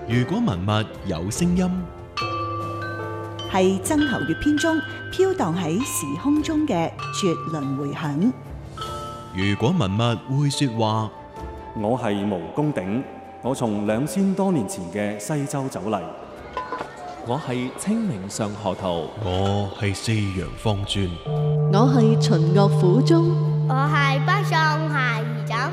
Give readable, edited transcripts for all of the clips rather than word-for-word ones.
如果文物有聲音， 係曾侯乙編中飄蕩喺時空中嘅絕倫迴響。 如果文物會說話， 我係毛公鼎，我從2000多年前嘅西周走嚟。 我係清明上河圖， 我係四陽方尊， 我係秦樂府中， 我係北宋孩兒枕。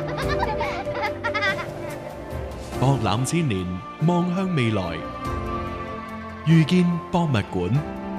博覽千年，望向未來，遇見博物館。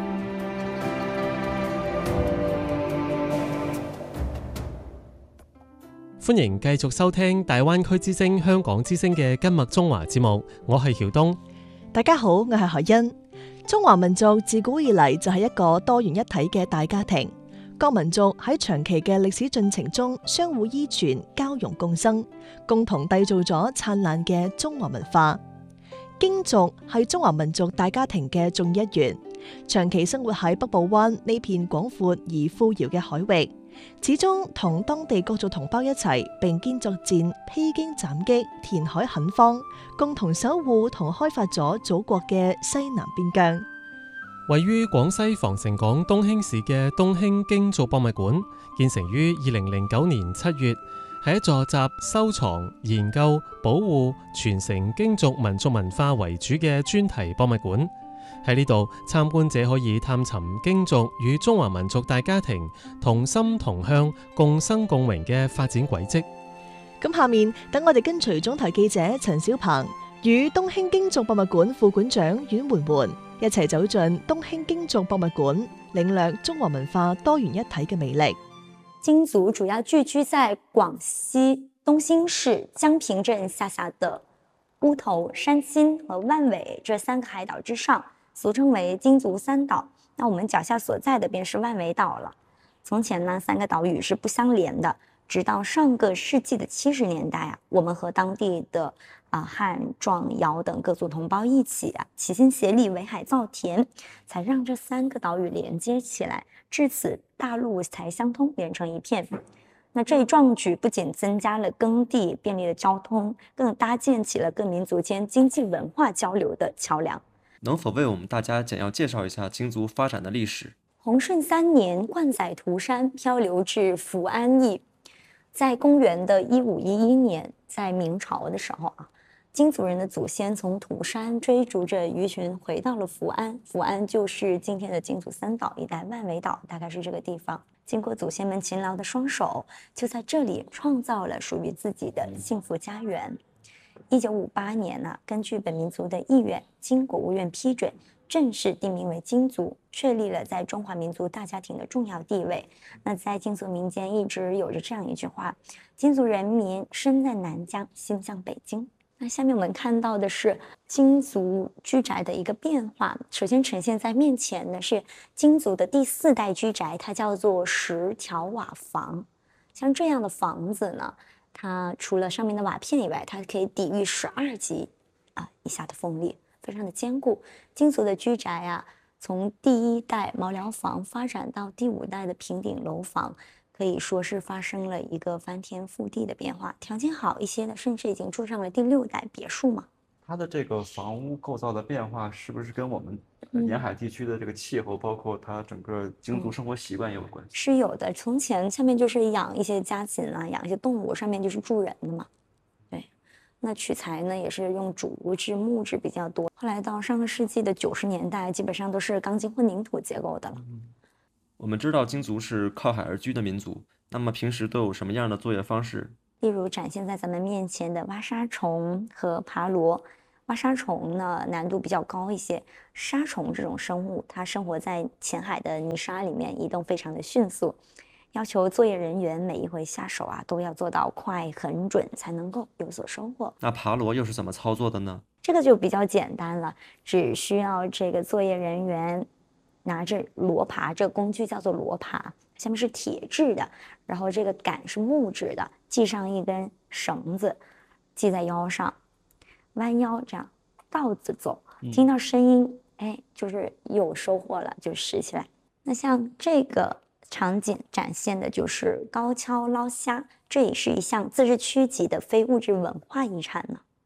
歡迎繼續收聽大灣區之聲香港之聲嘅今日中華節目，我係曉東。 大家好，我係何欣。中華民族自古以嚟就係一個多元一體嘅大家庭，各民族喺長期嘅歷史進程中相互依存、交融共生，共同締造咗燦爛嘅中華文化。京族係中華民族大家庭嘅重一員，長期生活喺北部灣呢片廣闊而富饒嘅海域，始終同當地各族同胞一齊並肩作戰，披荊斬棘，填海墾荒，共同守護同開發咗祖國嘅西南邊疆。 位於廣西防城港東興市嘅東興京族博物館，建成於2009年7月，係一座集收藏、研究、保護、傳承京族民族文化為主嘅專題博物館。喺呢度，參觀者可以探尋京族與中華民族大家庭同心同鄉、共生共榮嘅發展軌跡。 咁下面等我哋跟隨總台記者陳小鵬與東興京族博物館副館長阮媛媛一齊走進東興京族博物館，領略中華文化多元一體嘅魅力。 京族主要聚居在廣西東興市江平鎮下辖的烏頭、山新和萬尾這3個海島之上，俗稱為京族三島。那我們腳下所在的便是萬尾島了。從前呢，3個島嶼是不相連的，直到上個世紀的70年代啊，我們和當地的漢、壯、瑤等各族同胞一起齊心協力圍海造田，才讓這3個島嶼連接起來，至此大陸才相通，連成一片。那這一壯舉不僅增加了耕地，便利了交通，更搭建起了各民族間經濟文化交流的橋樑。 能否為我們大家簡要介紹一下京族發展的歷史？ 弘順3年，貫載涂山，漂流至福安邑。在公元的1511年，在明朝的時候京族人的祖先從涂山追逐着魚群回到了福安，福安就是今天的京族三島一帶，萬尾島大概是這個地方。經過祖先們勤勞的雙手，就在這裡創造了屬於自己的幸福家園。1958年根據本民族的意願，經國務院批准，正式定名為京族，確立了在中華民族大家庭的重要地位。那在京族民間一直有着這樣一句話：京族人民身在南疆，心向北京。那下面我們看到的是京族居宅的一個變化。首先呈現在面前的是京族的第4代居宅，它叫做10條瓦房。像這樣的房子呢，它除了上面的瓦片以外，它可以抵禦12級以下的風力，非常的堅固。京族的居宅從第1代茅寮房發展到第5代的平頂樓房，可以說是發生了一個翻天覆地的變化。條件好一些的，甚至已經住上了第6代別墅嘛。 它的這個房屋構造的變化，是不是跟我們沿海地區的這個氣候，包括它整個京族生活習慣也有關係？ 是有的。從前下面就是養一些家禽養一些動物，上面就是住人的嘛。對，那取材呢也是用竹製、木質比較多。後來到上個世紀的90年代，基本上都是鋼筋混凝土結構的了。 我們知道京族是靠海而居的民族，那麼平時都有什麼樣的作業方式？ 例如展現在咱們面前的挖沙蟲和爬螺。挖沙蟲呢難度比較高一些，沙蟲這種生物它生活在淺海的泥沙裡面，移動非常的迅速，要求作業人員每一回下手都要做到快很準，才能夠有所收穫。 那爬螺又是怎麼操作的呢？ 這個就比較簡單了，只需要這個作業人員拿着螺耙，這個工具叫做螺耙，下面是鐵製的，然後這個桿是木質的，繫上一根繩子，繫在腰上，彎腰這樣倒着走，聽到聲音，就是有收穫了，就拾起來。那像這個場景展現的就是高蹺撈蝦，這也是一項自治區級的非物質文化遺產呢。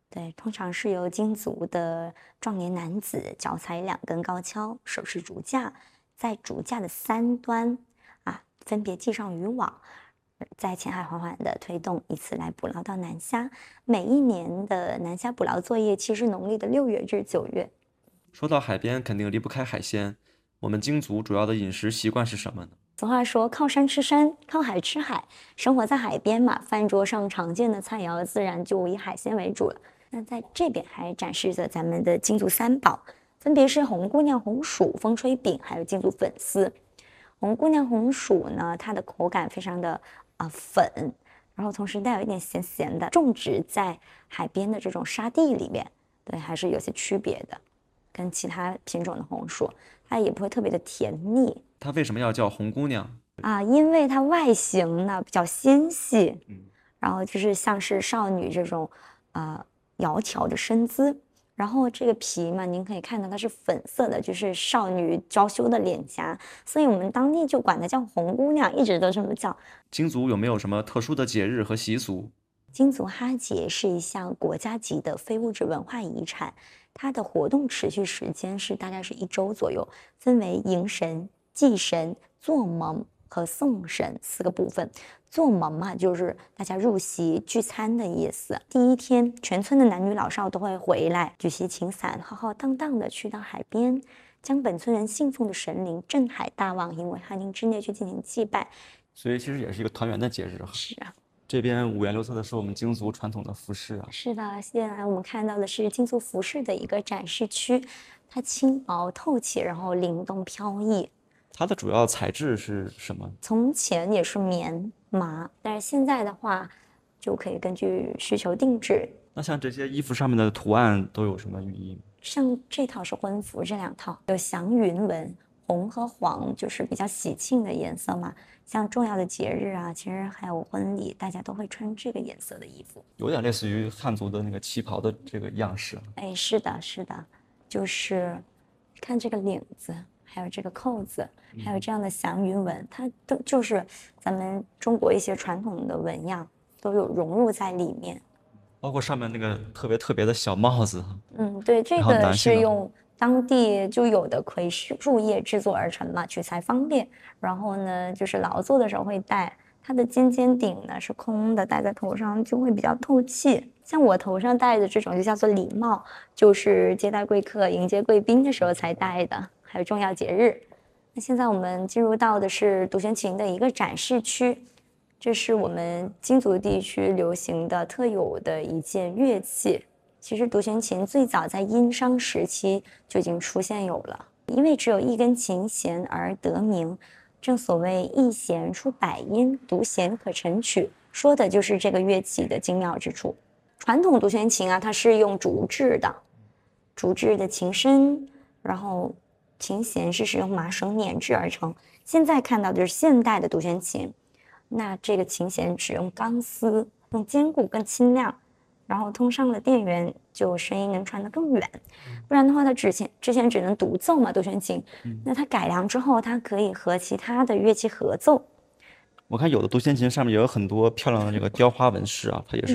对，通常是由金族的壮年男子脚踩2根高跷，手持竹架，在竹架的3端分别系上渔网，在前海缓缓的推动，以此来捕捞到南虾。每一年的南虾捕捞作业期是农历的6月至9月。 说到海边，肯定离不开海鲜。我们京族主要的饮食习惯是什么呢？ 俗话说靠山吃山，靠海吃海，生活在海边嘛，饭桌上常见的菜肴自然就以海鲜为主了。那在这边还展示着咱们的京族3宝，分别是红姑娘红薯、风吹饼，还有京族粉丝。红姑娘红薯呢，它的口感非常的粉，然后同时带有一点咸咸的，种植在海边的这种沙地里面，对，还是有些区别的，跟其他品种的红薯，它也不会特别的甜腻。 它为什么要叫红姑娘因为它外形呢比较纤细，然后就是像是少女这种窈窕的身姿，然后这个皮嘛，您可以看到它是粉色的，就是少女娇羞的脸颊，所以我们当地就管它叫红姑娘，一直都这么叫。 京族有没有什么特殊的节日和习俗？ 京族哈节是一项国家级的非物质文化遗产，它的活动持续时间大概是1周左右，分为迎神、祭神、做盟和送神4个部分。做盟嘛，就是大家入席聚餐的意思。第一天，全村的男女老少都会回来举旗擎伞，浩浩荡荡的去到海边，将本村人信奉的神灵镇海大王引为汉宁之内去进行祭拜。 所以其实也是一个团圆的节日哈。 是啊。 这边五颜六色的是我们京族传统的服饰啊。 是的，现在我们看到的是京族服饰的一个展示区，它轻薄透气，然后灵动飘逸。 它的主要材质是什么？ 从前也是棉麻，但是现在的话就可以根据需求定制。 那像这些衣服上面的图案都有什么寓意？ 像这套是婚服，这2套有祥云纹，红和黄就是比较喜庆的颜色嘛。像重要的节日啊，其实还有婚礼，大家都会穿这个颜色的衣服， 有点类似于汉族的那个旗袍的这个样式。 哎，是的，是的，就是看这个领子，还有这个扣子，还有这样的祥云纹，它都就是咱们中国一些传统的纹样都有融入在里面， 包括上面那个特别的小帽子。 对，这个是用当地就有的葵树叶制作而成嘛，取材方便。然后呢，就是劳作的时候会戴。它的尖顶呢是空的，戴在头上就会比较透气。像我头上戴的这种就叫做礼帽，就是接待贵客、迎接贵宾的时候才戴的，还有重要节日。那现在我们进入到的是独弦琴的一个展示区，这是我们京族地区流行的特有的一件乐器。其实独弦琴最早在殷商时期就已经出现有了，因为只有1根琴弦而得名。正所谓一弦出百音，独弦可成曲，说的就是这个乐器的精妙之处。传统独弦琴啊，它是用竹制的琴身，然后琴弦是使用麻绳捻制而成。现在看到的是现代的独弦琴，那这个琴弦使用钢丝，更坚固更轻量，然后通上了电源，就声音能传得更远。不然的话，它之前只能独奏嘛，独弦琴。那它改良之后，它可以和其他的乐器合奏。 我看有的独弦琴上面也有很多漂亮的这个雕花纹饰啊，它也是